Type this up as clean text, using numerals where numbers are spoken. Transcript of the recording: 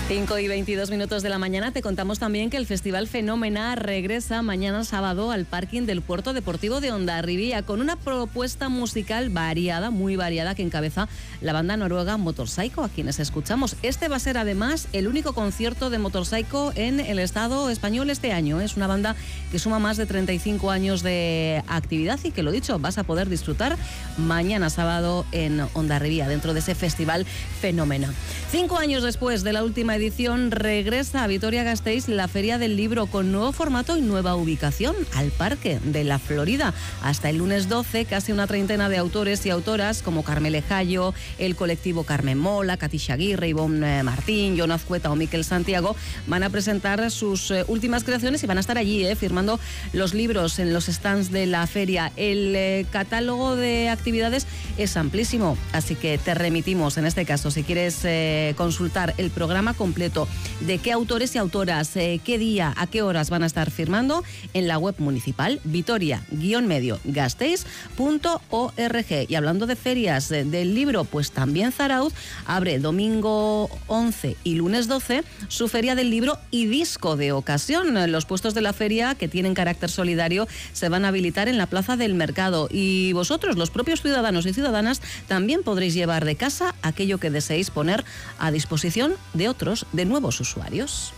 5:22 de la mañana. Te contamos también que el Festival Fenómena regresa mañana sábado al parking del Puerto Deportivo de Hondarribia con una propuesta musical variada, muy variada, que encabeza la banda noruega Motorpsycho, a quienes escuchamos. Este va a ser además el único concierto de Motorpsycho en el Estado español este año. Es una banda que suma más de 35 años de actividad y que, lo dicho, vas a poder disfrutar mañana sábado en Hondarribia, dentro de ese Festival Fenómena. 5 años después de la última edición, regresa a Vitoria-Gasteiz la Feria del Libro con nuevo formato y nueva ubicación, al Parque de la Florida. Hasta el lunes 12, casi una treintena de autores y autoras como Carmele Jallo, el colectivo Carmen Mola, Katisha Aguirre, Ivonne Martín, Jon Azcueta o Miquel Santiago van a presentar sus últimas creaciones y van a estar allí firmando los libros en los stands de la feria. El catálogo de actividades es amplísimo, así que te remitimos, en este caso, si quieres consultar el programa completo de qué autores y autoras, qué día, a qué horas van a estar firmando, en la web municipal vitoria-gasteiz.org. Y hablando de ferias del libro, pues también Zarauz abre domingo 11 y lunes 12 su feria del libro y disco de ocasión. Los puestos de la feria, que tienen carácter solidario, se van a habilitar en la Plaza del Mercado, y vosotros, los propios ciudadanos y ciudadanas, también podréis llevar de casa aquello que deseéis poner a disposición de otros, de nuevos usuarios.